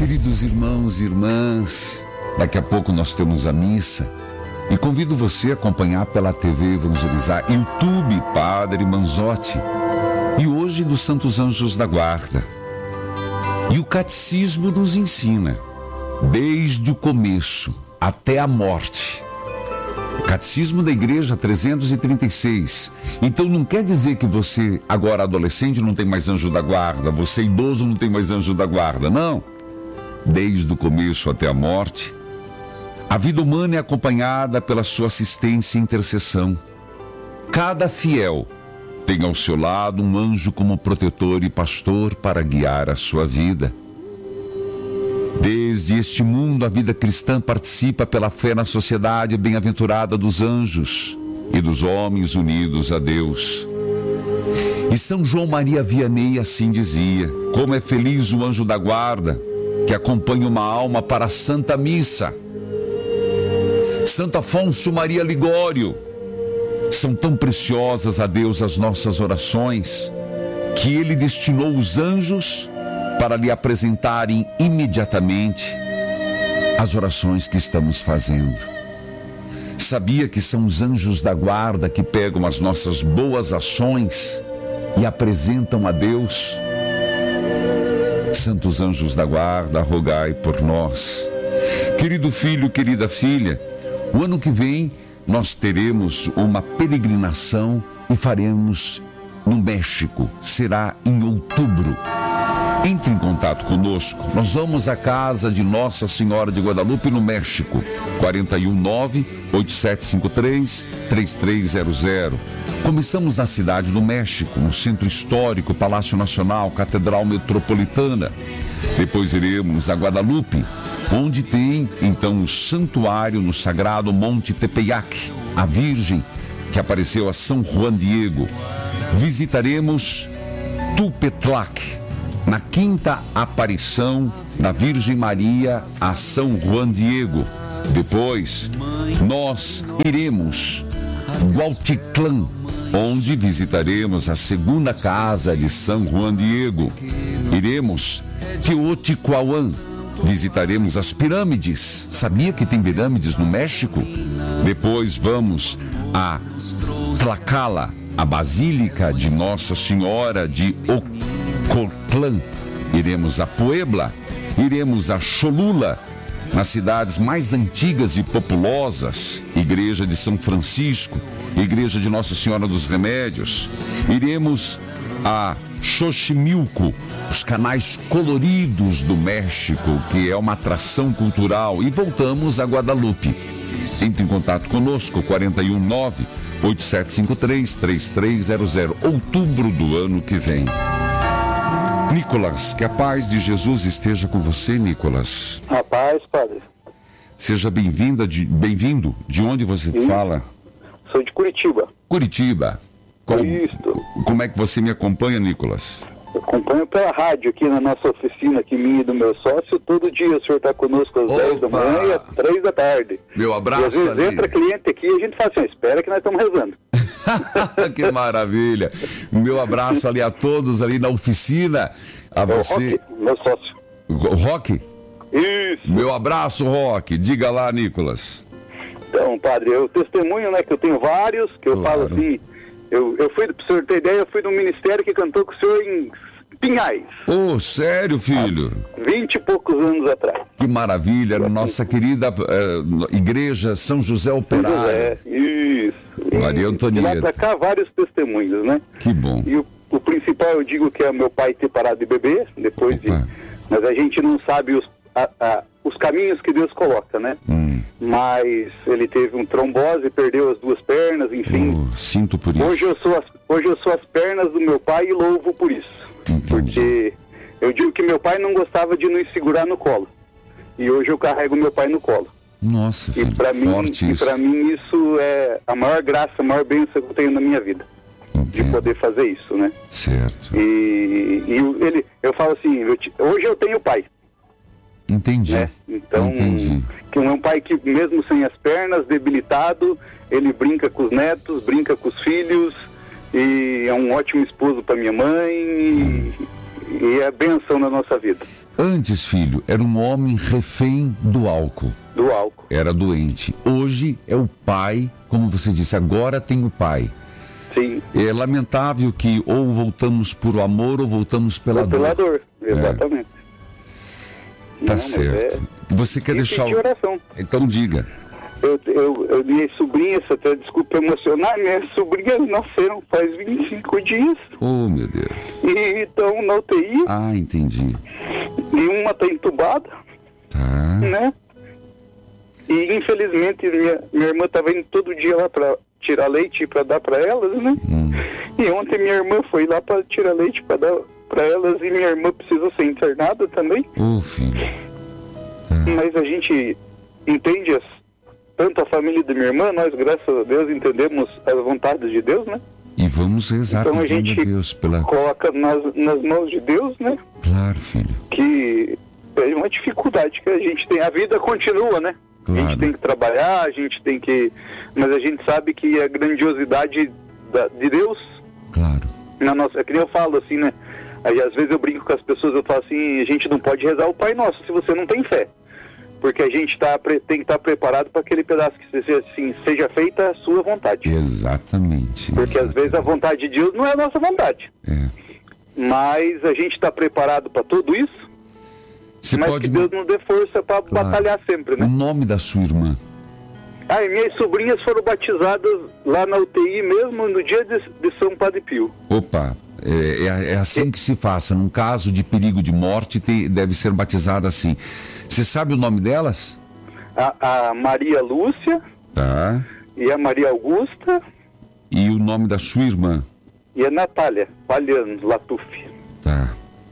Queridos irmãos e irmãs, daqui a pouco nós temos a missa e convido você a acompanhar pela TV Evangelizar, YouTube Padre Manzotti, e hoje dos Santos Anjos da Guarda. E o Catecismo nos ensina, desde o começo até a morte. O Catecismo da Igreja 336. Então não quer dizer que você, agora adolescente, não tem mais anjo da guarda, você idoso não tem mais anjo da guarda, não. Desde o começo até a morte, a vida humana é acompanhada pela sua assistência e intercessão. Cada fiel tem ao seu lado um anjo como protetor e pastor para guiar a sua vida. Desde este mundo, a vida cristã participa pela fé na sociedade bem-aventurada dos anjos e dos homens unidos a Deus. E São João Maria Vianney assim dizia: como é feliz o anjo da guarda que acompanha uma alma para a Santa Missa. Santo Afonso Maria Ligório: são tão preciosas a Deus as nossas orações, que Ele destinou os anjos para lhe apresentarem imediatamente as orações que estamos fazendo. Sabia que são os anjos da guarda que pegam as nossas boas ações e apresentam a Deus? Santos anjos da guarda, rogai por nós. Querido filho, querida filha, o ano que vem nós teremos uma peregrinação e faremos no México. Será em outubro. Entre em contato conosco. Nós vamos à casa de Nossa Senhora de Guadalupe, no México. 419-8753-3300. Começamos na cidade do México, no Centro Histórico, Palácio Nacional, Catedral Metropolitana. Depois iremos a Guadalupe, onde tem, então, o santuário no sagrado Monte Tepeyac, a Virgem que apareceu a São Juan Diego. Visitaremos Tupetlac, na quinta aparição da Virgem Maria a São Juan Diego. Depois, nós iremos Gualticlán, onde visitaremos a segunda casa de São Juan Diego. Iremos Teotihuacan, visitaremos as pirâmides. Sabia que tem pirâmides no México? Depois vamos a Tlaxcala, a Basílica de Nossa Senhora de Ocotlán. Iremos a Puebla, iremos a Cholula, nas cidades mais antigas e populosas, Igreja de São Francisco, Igreja de Nossa Senhora dos Remédios. Iremos a Xochimilco, os canais coloridos do México, que é uma atração cultural, e voltamos a Guadalupe. Entre em contato conosco, 419-8753-3300, outubro do ano que vem. Nicolas, que a paz de Jesus esteja com você, Nicolas. A paz, padre. Seja bem-vindo. De onde você fala? Sou de Curitiba. Curitiba. Como é que você me acompanha, Nicolas? Eu acompanho pela rádio aqui na nossa oficina, aqui minha e do meu sócio. Todo dia o senhor está conosco às 10 da manhã e às 3 da tarde. Meu abraço. E às vezes ali entra cliente aqui e a gente fala assim: espera que nós estamos rezando. Que maravilha. Meu abraço ali a todos ali na oficina. A você. Roque, meu sócio. Roque? Isso. Meu abraço, Roque. Diga lá, Nicolas. Então, padre, eu testemunho, né, que eu tenho vários, que eu falo assim. Eu fui, pra o senhor ter ideia, eu fui no ministério que cantou com o senhor em Pinhais. Oh, sério, filho? 20 e poucos anos atrás. Que maravilha, na nossa querida igreja São José Operário. Isso. Maria Antonieta. De lá pra cá, vários testemunhos, né? Que bom. E o principal, eu digo que é meu pai ter parado de beber, depois de... Mas a gente não sabe os caminhos que Deus coloca, né? Mas ele teve um trombose, perdeu as duas pernas, enfim. Sinto por isso. Hoje eu sou as pernas do meu pai e louvo por isso. Entendi. Porque eu digo que meu pai não gostava de nos segurar no colo. E hoje eu carrego meu pai no colo. Nossa, filho, e para mim isso é a maior graça, a maior bênção que eu tenho na minha vida. De poder fazer isso, né? Certo. E eu falo assim, hoje eu tenho pai. Entendi. Né? Então, que é um pai que mesmo sem as pernas, debilitado, ele brinca com os netos, brinca com os filhos, e é um ótimo esposo para minha mãe, e é bênção na nossa vida. Antes, filho, era um homem refém do álcool. Do álcool. Era doente. Hoje é o pai, como você disse, agora tem o pai. Sim. É lamentável que ou voltamos por amor ou voltamos pela dor. Pela dor, exatamente. Tá certo. Você quer deixar... de oração. Então diga. Minhas sobrinhas, até desculpa emocionar, minhas sobrinhas nasceram faz 25 dias. Oh, meu Deus. E estão na UTI. Ah, entendi. E uma está entubada. Tá. Né? E infelizmente minha irmã estava indo todo dia lá para tirar leite para dar para elas, né? E ontem minha irmã foi lá para tirar leite para dar para elas e minha irmã precisa ser internada também. Ô, filho. Mas a gente entende tanto a família de minha irmã, nós, graças a Deus, entendemos as vontades de Deus, né? E vamos rezar então a gente a Deus pela... coloca nas mãos de Deus, né? Claro, filho. Que é uma dificuldade que a gente tem. A vida continua, né? Claro. A gente tem que trabalhar, a gente tem que... Mas a gente sabe que a grandiosidade de Deus... Claro. Na nossa... É que nem eu falo assim, né? Aí, às vezes eu brinco com as pessoas, eu falo assim, a gente não pode rezar o Pai Nosso se você não tem fé. Porque a gente tem que estar preparado para aquele pedaço que seja feita a sua vontade. Exatamente. Porque às vezes a vontade de Deus não é a nossa vontade. É. Mas a gente está preparado para tudo isso. Mas que Deus nos dê força para batalhar sempre, né? O nome da sua irmã? E minhas sobrinhas foram batizadas lá na UTI mesmo no dia de São Padre Pio. Opa, é assim que se faça. Num caso de perigo de morte, deve ser batizada assim. Você sabe o nome delas? A Maria Lúcia. Tá. E a Maria Augusta. E o nome da sua irmã? E a Natália Palhano Latuf. Tá.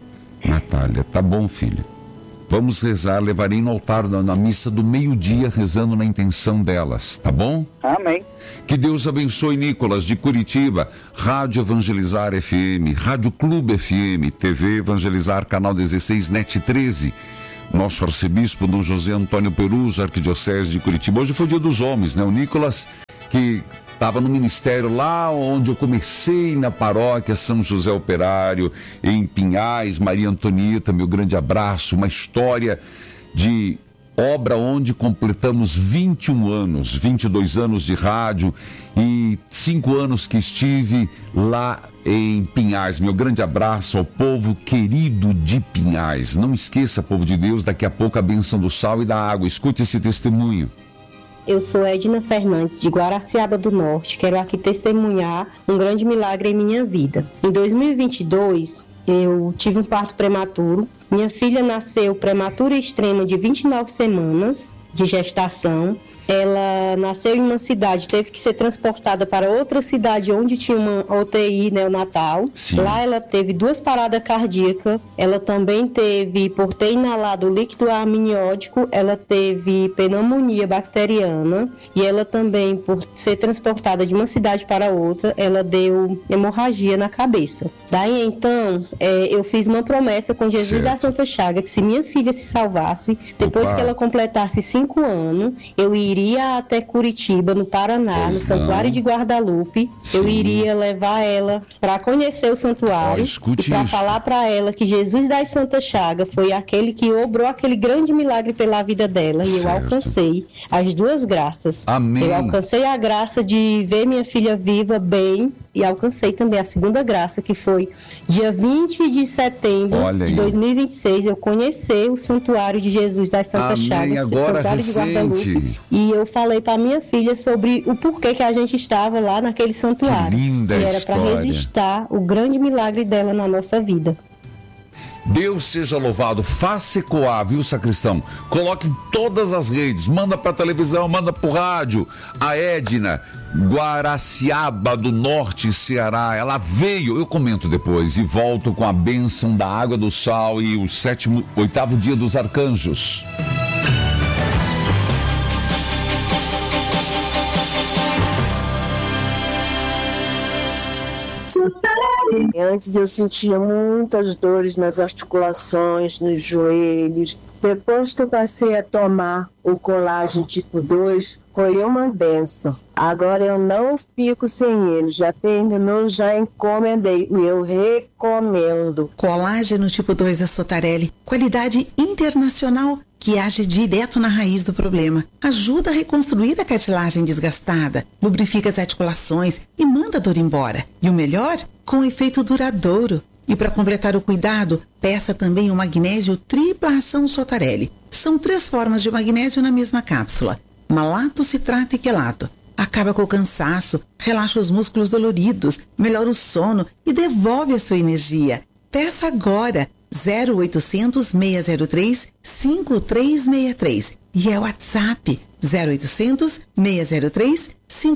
Natália, tá bom, filho. Vamos rezar, levarei no altar na missa do meio-dia, rezando na intenção delas, tá bom? Amém. Que Deus abençoe Nicolas de Curitiba, Rádio Evangelizar FM, Rádio Clube FM, TV Evangelizar, Canal 16, NET 13. Nosso arcebispo, Dom José Antônio Peruso, Arquidiocese de Curitiba. Hoje foi o Dia dos Homens, né? O Nicolas, que estava no ministério lá onde eu comecei, na paróquia São José Operário, em Pinhais, Maria Antonieta, meu grande abraço, uma história de obra onde completamos 21 anos, 22 anos de rádio e 5 anos que estive lá em Pinhais. Meu grande abraço ao povo querido de Pinhais. Não esqueça, povo de Deus, daqui a pouco a bênção do sal e da água. Escute esse testemunho. Eu sou Edna Fernandes, de Guaraciaba do Norte. Quero aqui testemunhar um grande milagre em minha vida. Em 2022, eu tive um parto prematuro. Minha filha nasceu prematura extrema de 29 semanas de gestação. Ela nasceu em uma cidade, teve que ser transportada para outra cidade onde tinha uma UTI neonatal. Sim. Lá ela teve 2 paradas cardíacas. Ela também teve, por ter inalado líquido amniótico, ela teve pneumonia bacteriana. E ela também, por ser transportada de uma cidade para outra, ela deu hemorragia na cabeça. Daí então, eu fiz uma promessa com Jesus da Santa Chaga, que se minha filha se salvasse, depois que ela completasse 5 anos, eu iria até Curitiba, no Paraná, no Santuário de Guadalupe. Sim. Eu iria levar ela para conhecer o santuário e para falar para ela que Jesus da Santa Chaga foi aquele que obrou aquele grande milagre pela vida dela. E eu alcancei as 2 graças. Amém. Eu alcancei a graça de ver minha filha viva, bem, e alcancei também a segunda graça, que foi dia 20 de setembro de 2026, eu conhecer o Santuário de Jesus das Santas Chagas, agora Santuário de Guadalupe, e eu falei para minha filha sobre o porquê que a gente estava lá naquele santuário. Que linda e era para registrar o grande milagre dela na nossa vida. Deus seja louvado. Faça ecoar, viu, sacristão? Coloque em todas as redes. Manda pra televisão, manda pro rádio. A Edna, Guaraciaba do Norte, Ceará. Ela veio, eu comento depois, e volto com a bênção da água do sal e o 8º dia dos arcanjos. Antes eu sentia muitas dores nas articulações, nos joelhos. Depois que eu passei a tomar o colágeno tipo 2, foi uma benção. Agora eu não fico sem ele. Já terminou, já encomendei. E eu recomendo. Colágeno tipo 2 da Sotarelli. Qualidade internacional que age direto na raiz do problema. Ajuda a reconstruir a cartilagem desgastada, lubrifica as articulações e manda a dor embora. E o melhor, com efeito duradouro. E para completar o cuidado, peça também o magnésio tripla ação Sotarelli. São 3 formas de magnésio na mesma cápsula: malato, citrato e quelato. Acaba com o cansaço, relaxa os músculos doloridos, melhora o sono e devolve a sua energia. Peça agora 0800 603 5363 e é o WhatsApp 0800 603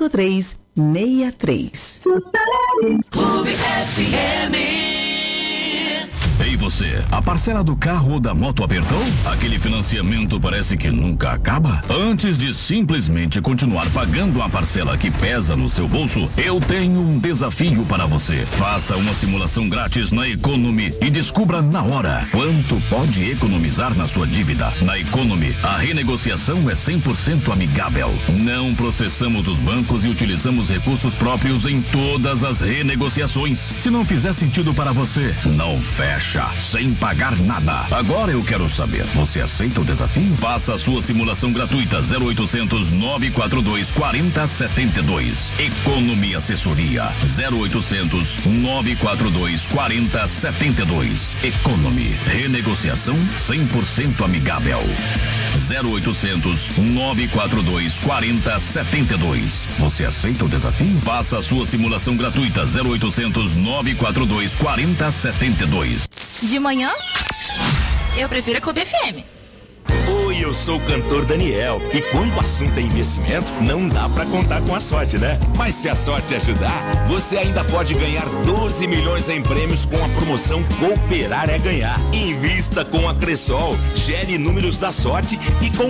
5363. Clube FM. Ei você, a parcela do carro ou da moto apertou? Aquele financiamento parece que nunca acaba? Antes de simplesmente continuar pagando a parcela que pesa no seu bolso, eu tenho um desafio para você. Faça uma simulação grátis na Economy e descubra na hora quanto pode economizar na sua dívida. Na Economy, a renegociação é 100% amigável. Não processamos os bancos e utilizamos recursos próprios em todas as renegociações. Se não fizer sentido para você, não fecha. Sem pagar nada. Agora eu quero saber, você aceita o desafio? Faça a sua simulação gratuita 0800 942 4072. Economia Assessoria 0800 942 4072. Economy, renegociação 100% amigável. 0800 942 4072. Você aceita o desafio? Faça a sua simulação gratuita 0800 942 4072. De manhã, eu prefiro a Clube FM. Oi, eu sou o cantor Daniel. E quando o assunto é investimento, não dá pra contar com a sorte, né? Mas se a sorte ajudar, você ainda pode ganhar 12 milhões em prêmios com a promoção Cooperar é Ganhar. Invista com a Cressol, gere números da sorte e com